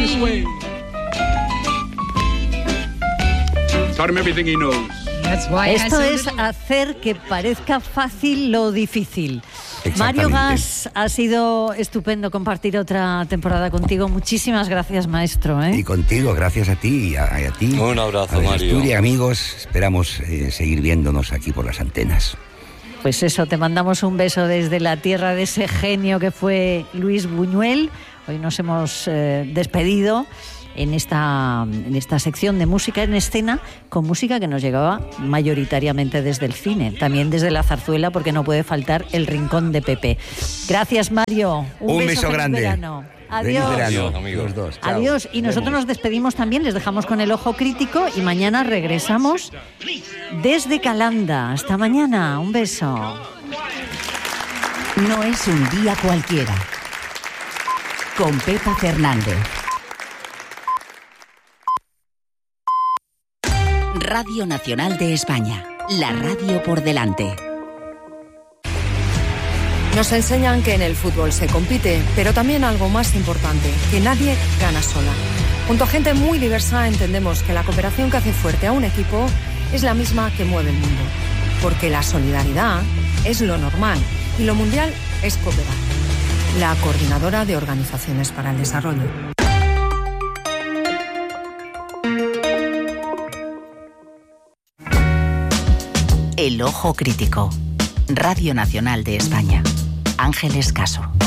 this way. Taught him everything he knows. Esto es hacer que parezca fácil lo difícil. Mario Gas, ha sido estupendo compartir otra temporada contigo. Muchísimas gracias, maestro. Y contigo, gracias a ti y a ti. Un abrazo, Mario. Estudia, amigos, esperamos seguir viéndonos aquí por las antenas. Pues eso, te mandamos un beso desde la tierra de ese genio que fue Luis Buñuel. Hoy nos hemos despedido en esta sección de música en escena, con música que nos llegaba mayoritariamente desde el cine, también desde la zarzuela, porque no puede faltar el Rincón de Pepe. Gracias, Mario. Un beso grande. Verano. Adiós. Adiós, amigos. Los dos. Adiós. Y nosotros nos despedimos también, les dejamos con el ojo crítico y mañana regresamos desde Calanda. Hasta mañana. Un beso. No es un día cualquiera. Con Pepa Fernández. Radio Nacional de España, la radio por delante. Nos enseñan que en el fútbol se compite, pero también algo más importante, que nadie gana sola. Junto a gente muy diversa entendemos que la cooperación que hace fuerte a un equipo es la misma que mueve el mundo. Porque la solidaridad es lo normal y lo mundial es cooperar. La Coordinadora de Organizaciones para el Desarrollo. El ojo crítico. Radio Nacional de España. Ángeles Caso.